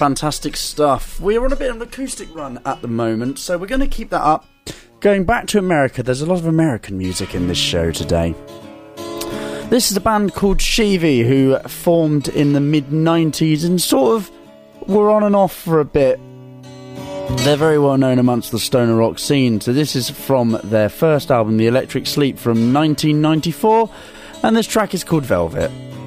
fantastic stuff. We're on a bit of an acoustic run at the moment, so we're going to keep that up. Going back to America, there's a lot of American music in this show today. This is a band called Chevy, who formed in the mid-90s and sort of were on and off for a bit. They're very well known amongst the stoner rock scene, so this is from their first album, The Electric Sleep, from 1994, and this track is called Velvet.